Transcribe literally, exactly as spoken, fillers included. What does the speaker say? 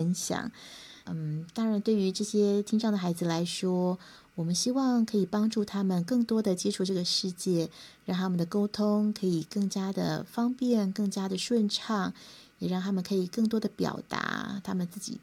分享。嗯，当然对于这些听障的孩子来说，我们希望可以帮助他们更多的接触这个世界，让他们的沟通可以更加的方便，更加的顺畅，也让他们可以更多的表达他们自己